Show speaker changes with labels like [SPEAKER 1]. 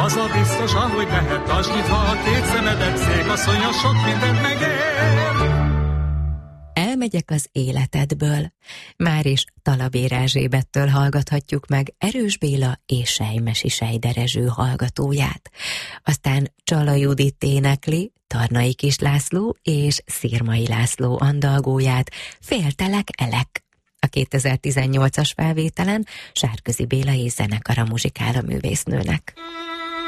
[SPEAKER 1] az a biztos, ahogy lehet, tartsd nyitva a két szemedet, szép asszonya, sok mindent megér.
[SPEAKER 2] Elmegyek az életedből. Már is Talabér Erzsébettől hallgathatjuk meg Erős Béla és Sejmesi Sejderezső hallgatóját. Aztán Csala Judit énekli Tarnai Kis László és Szirmai László andalgóját, Féltelek elek. A 2018-as felvételen Sárközi Béla és zenekara muzsikál a művésznőnek.